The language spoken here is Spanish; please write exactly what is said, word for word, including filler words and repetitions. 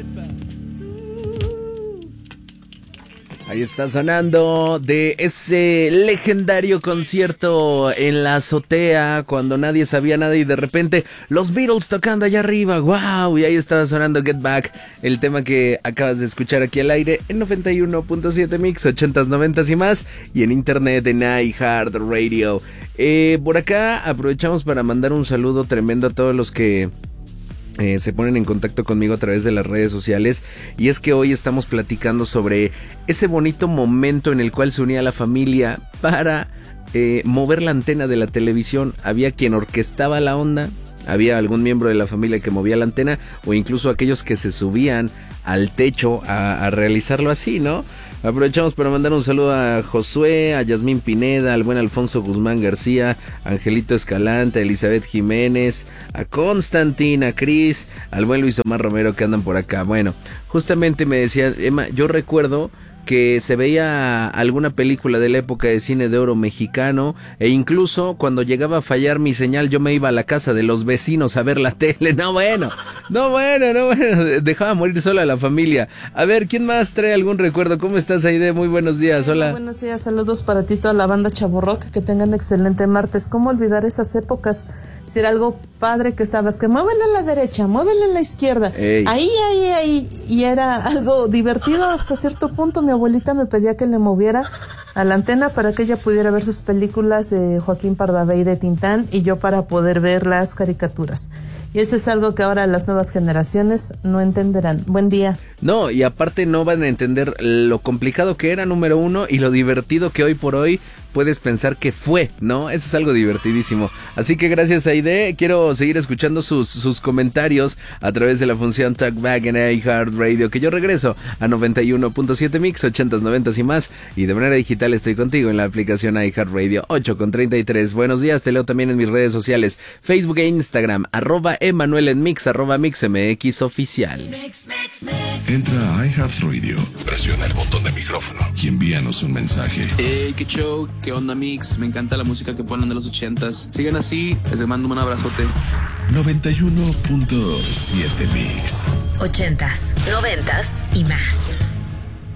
Ahí está sonando de ese legendario concierto en la azotea cuando nadie sabía nada y de repente los Beatles tocando allá arriba. ¡Wow! Y ahí estaba sonando Get Back, el tema que acabas de escuchar aquí al aire en noventa y uno punto siete Mix, ochentas, noventas y más, y en internet en iHeartRadio. Eh, por acá aprovechamos para mandar un saludo tremendo a todos los que Eh, se ponen en contacto conmigo a través de las redes sociales, y es que hoy estamos platicando sobre ese bonito momento en el cual se unía la familia para eh, mover la antena de la televisión. Había quien orquestaba la onda, había algún miembro de la familia que movía la antena, o incluso aquellos que se subían al techo a, a realizarlo así, ¿no? Aprovechamos para mandar un saludo a Josué, a Yasmín Pineda, al buen Alfonso Guzmán García, a Angelito Escalante, a Elizabeth Jiménez, a Constantina, a Cris, al buen Luis Omar Romero que andan por acá. Bueno, justamente me decía Emma, yo recuerdo que se veía alguna película de la época de cine de oro mexicano, e incluso cuando llegaba a fallar mi señal yo me iba a la casa de los vecinos a ver la tele. No bueno, no bueno, no bueno, dejaba morir sola a la familia. A ver, ¿quién más trae algún recuerdo? ¿Cómo estás, Aide? Muy buenos días, hola. Muy buenos días, saludos para ti, toda la banda Chavorrock, que tengan excelente martes. ¿Cómo olvidar esas épocas? Si era algo padre que estabas, que muévele a la derecha, muévele a la izquierda, Ey. ahí, ahí, ahí, y era algo divertido hasta cierto punto. Mi abuelita me pedía que le moviera a la antena para que ella pudiera ver sus películas de Joaquín Pardavé y de Tintán, y yo para poder ver las caricaturas. Y eso es algo que ahora las nuevas generaciones no entenderán. Buen día. No, y aparte no van a entender lo complicado que era, número uno, y lo divertido que hoy por hoy puedes pensar que fue, ¿no? Eso es algo divertidísimo. Así que gracias, Aide. Quiero seguir escuchando sus, sus comentarios a través de la función Talkback en iHeartRadio, que yo regreso a noventa y uno punto siete Mix, ochentas, noventas y más, y de manera digital estoy contigo en la aplicación iHeartRadio. Ocho con treinta y tres. Buenos días, te leo también en mis redes sociales, Facebook e Instagram, arroba Emanuel en Mix, arroba MixMX oficial. Entra a iHeartRadio, presiona el botón de micrófono y envíanos un mensaje. Hey, qué show, qué onda, Mix, me encanta la música que ponen de los ochentas. Sigan así, les mando un abrazote. noventa y uno punto siete Mix. Ochentas, noventas y más.